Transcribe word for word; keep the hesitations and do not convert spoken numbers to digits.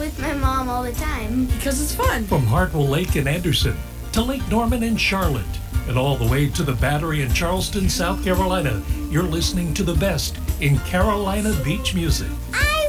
with my mom all the time. Because it's fun. From Hartwell Lake in Anderson to Lake Norman in Charlotte and all the way to the Battery in Charleston, South Carolina, you're listening to the best in Carolina beach music. I